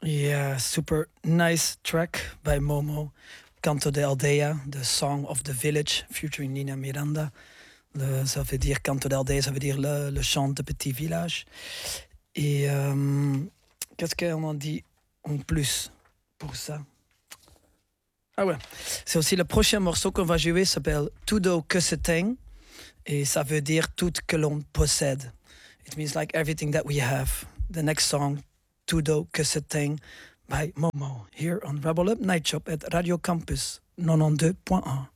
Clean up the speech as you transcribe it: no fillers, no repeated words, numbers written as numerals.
Yeah, super nice track by Momo. Canto de Aldea, the song of the village, featuring Nina Miranda. Ça veut dire Canto de Aldea, ça veut dire le chant de petit village. Et qu'est-ce qu'on en dit en plus pour ça? Ah ouais, c'est aussi le prochain morceau qu'on va jouer, s'appelle Tudo que se tem, et ça veut dire tout que l'on possède. It means like everything that we have. The next song, Tudo que se tem, by Momo, here on Rebel Up Night Shop at Radio Campus 92.1.